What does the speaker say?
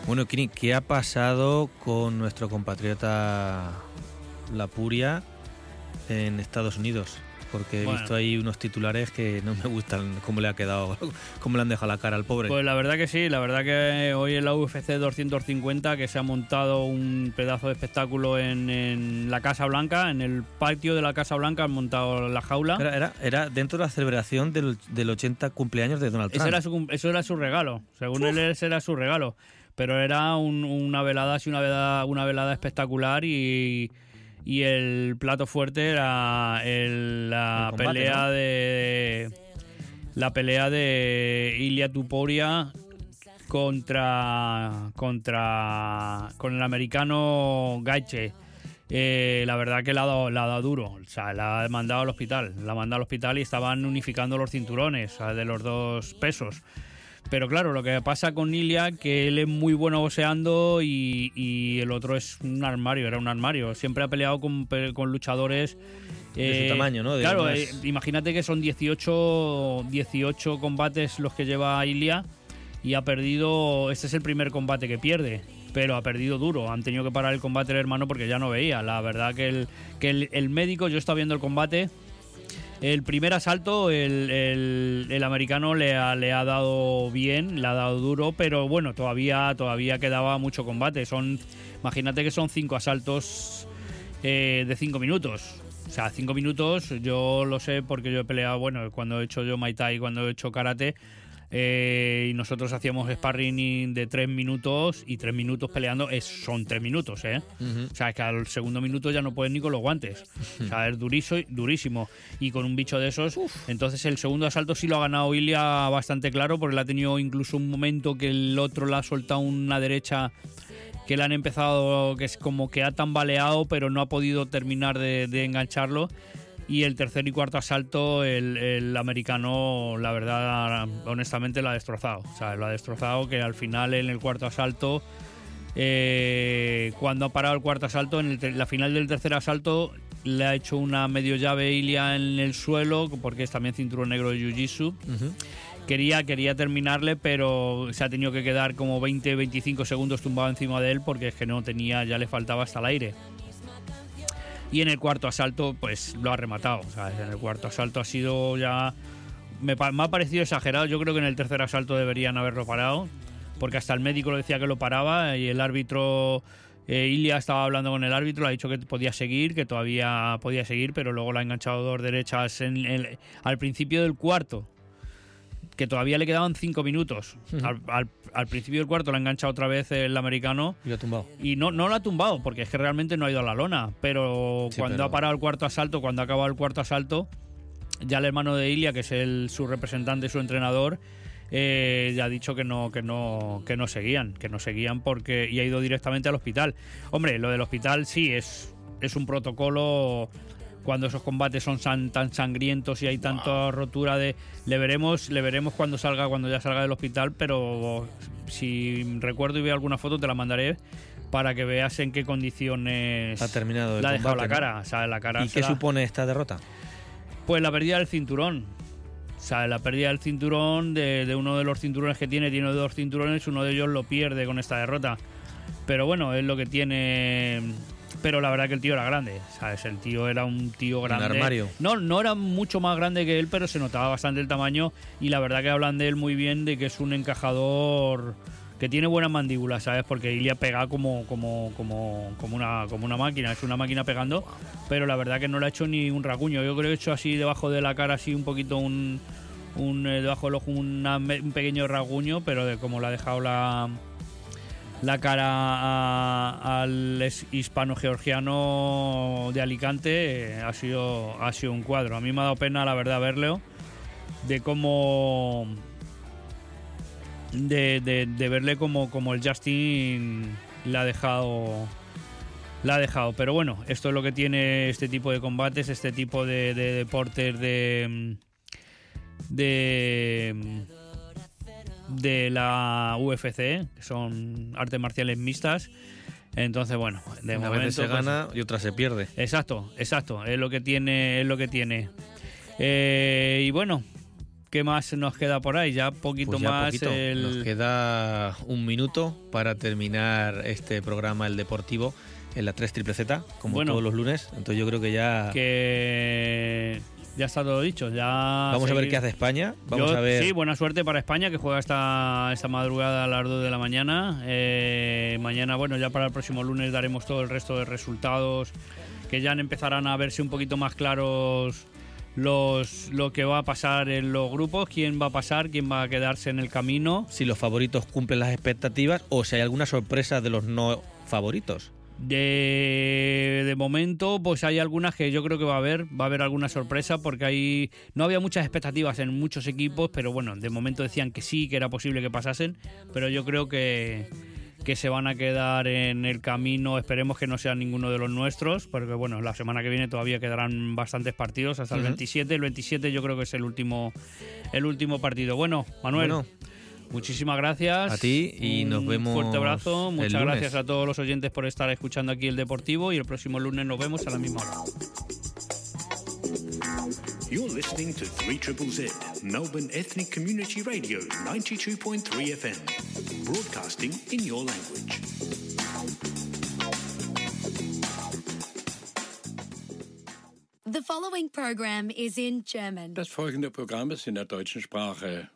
Bueno, Kini, ¿qué ha pasado con nuestro compatriota La Puria en Estados Unidos? Porque he visto ahí unos titulares que no me gustan cómo le ha quedado, cómo le han dejado la cara al pobre. Pues la verdad que sí, la verdad que hoy en la UFC 250 que se ha montado un pedazo de espectáculo en la Casa Blanca, en el patio de la Casa Blanca han montado la jaula. Era dentro de la celebración del 80 cumpleaños de Donald Trump. Eso era su regalo, según él ese era su regalo, pero era una velada, así una velada espectacular y el plato fuerte era la combate, pelea de Ilia Topuria con el americano Gaethje. La verdad que la ha dado duro, o sea, la ha mandado al hospital, y estaban unificando los cinturones, o sea, de los dos pesos. Pero claro, lo que pasa con Ilia, que él es muy bueno boxeando y el otro es un armario. Siempre ha peleado con luchadores de su tamaño, ¿no? Claro, imagínate que son 18 combates los que lleva Ilia y ha perdido. Este es el primer combate que pierde, pero ha perdido duro. Han tenido que parar el combate el hermano porque ya no veía. La verdad que el médico, yo estaba viendo el combate. El primer asalto, el americano le ha dado bien, le ha dado duro, pero bueno, todavía quedaba mucho combate. Imagínate que son 5 asaltos de 5 minutos. O sea, 5 minutos, yo lo sé porque yo he peleado, bueno, cuando he hecho yo Muay Thai, cuando he hecho Karate, y nosotros hacíamos sparring de 3 minutos y 3 minutos peleando son 3 minutos, Uh-huh. O sea, es que al segundo minuto ya no puedes ni con los guantes. O sea, es durísimo. Y con un bicho de esos, entonces el segundo asalto sí lo ha ganado Ilia bastante claro, porque le ha tenido incluso un momento que el otro le ha soltado una derecha que le han empezado, que es como que ha tambaleado, pero no ha podido terminar de engancharlo. Y el tercer y cuarto asalto, el americano, la verdad, honestamente, lo ha destrozado. O sea, lo ha destrozado, que al final, en el cuarto asalto, cuando ha parado el cuarto asalto, en la final del tercer asalto, le ha hecho una medio llave Ilia en el suelo, porque es también cinturón negro de Jiu-Jitsu. Uh-huh. Quería terminarle, pero se ha tenido que quedar como 20-25 segundos tumbado encima de él, porque es que no tenía, ya le faltaba hasta el aire. Y en el cuarto asalto, pues lo ha rematado. O sea, en el cuarto asalto ha sido ya... Me ha parecido exagerado. Yo creo que en el tercer asalto deberían haberlo parado, porque hasta el médico lo decía que lo paraba, y el árbitro... Ilia estaba hablando con el árbitro, le ha dicho que podía seguir, que todavía podía seguir, pero luego le ha enganchado 2 derechas al principio del cuarto, que todavía le quedaban 5 minutos. Uh-huh. Al principio del cuarto la ha enganchado otra vez el americano. Y lo ha tumbado. Y no lo ha tumbado, porque es que realmente no ha ido a la lona. Pero ha parado el cuarto asalto, cuando ha acabado el cuarto asalto, ya el hermano de Ilia, que es su representante, su entrenador, ya ha dicho que no seguían, porque y ha ido directamente al hospital. Hombre, lo del hospital sí es un protocolo. Cuando esos combates son tan sangrientos y hay tanta rotura le veremos cuando ya salga del hospital, pero si recuerdo y veo alguna foto te la mandaré para que veas en qué condiciones ha terminado la ha dejado combate, la cara, ¿no? O sea, la cara. ¿Y qué supone esta derrota? Pues la pérdida del cinturón. O sea, la pérdida del cinturón de uno de los cinturones que tiene 2 cinturones, uno de ellos lo pierde con esta derrota. Pero bueno, es lo que tiene. Pero la verdad que el tío era grande, ¿sabes? El tío era un tío grande. Un armario. No era mucho más grande que él, pero se notaba bastante el tamaño, y la verdad que hablan de él muy bien, de que es un encajador que tiene buena mandíbula, ¿sabes? Porque Ilia pega como una máquina, es una máquina pegando, pero la verdad que no le ha hecho ni un rasguño. Yo creo que he hecho así debajo de la cara, así un poquito debajo del ojo un pequeño rasguño, pero como le ha dejado la cara al hispano-georgiano de Alicante, ha sido un cuadro. A mí me ha dado pena, la verdad, verlo, de cómo de verle como el Justin le ha dejado. Pero bueno, esto es lo que tiene este tipo de combates, este tipo de deportes de la UFC, que son artes marciales mixtas. Entonces, bueno, de una momento vez se gana y otra se pierde. Exacto, es lo que tiene, Y bueno, ¿Qué más nos queda por ahí? Ya poquito más. Nos queda un minuto para terminar este programa, el deportivo, en la 3ZZZ, como todos los lunes. Entonces yo creo que ya... Ya está todo dicho. Vamos a ver qué hace España. A ver. Sí, buena suerte para España, que juega esta madrugada a las 2 de la mañana. Mañana, ya para el próximo lunes daremos todo el resto de resultados, que ya empezarán a verse un poquito más claros lo que va a pasar en los grupos, quién va a pasar, quién va a quedarse en el camino. Si los favoritos cumplen las expectativas o si hay alguna sorpresa de los no favoritos. De momento, pues hay algunas que yo creo que va a haber alguna sorpresa, porque no había muchas expectativas en muchos equipos, pero bueno, de momento decían que sí, que era posible que pasasen, pero yo creo que se van a quedar en el camino. Esperemos que no sea ninguno de los nuestros, porque bueno, la semana que viene todavía quedarán bastantes partidos hasta el 27. El 27 yo creo que es el último partido. Bueno, Manuel, muchísimas gracias a ti y nos vemos. Un fuerte abrazo, muchas lunes. Gracias a todos los oyentes por estar escuchando aquí el Deportivo, y el próximo lunes nos vemos a la misma hora. You're listening to 3ZZZ, Melbourne Ethnic Community Radio 92.3 FM, broadcasting in your language. The following program is in German. Das folgende Programm ist in der deutschen Sprache.